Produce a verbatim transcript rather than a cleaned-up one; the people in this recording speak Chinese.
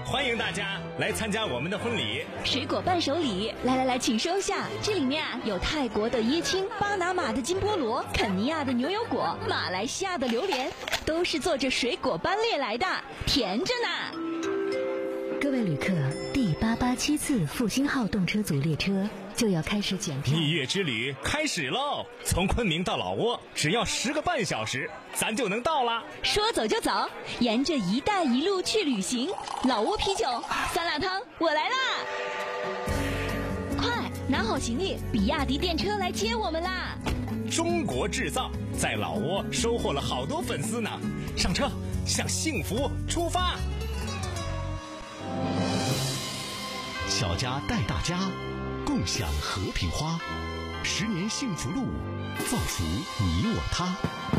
欢迎大家来参加我们的婚礼。 水果伴手礼，来来来，请收下。这里面啊有泰国的椰青、巴拿马的金菠萝、肯尼亚的牛油果、马来西亚的榴莲，都是坐着水果班列来的，甜着呢。 各位旅客，第八八七次复兴号动车组列车就要开始检票。 蜜月之旅开始喽！从昆明到老挝只要十个半小时，咱就能到了。 说走就走，沿着一带一路去旅行。老挝啤酒、酸辣汤，我来啦！快拿好行李，比亚迪电车来接我们啦！ 中国制造在老挝收获了好多粉丝呢。上车，向幸福出发！ 小家带大家，共享和平花，十年幸福路，造福你我他。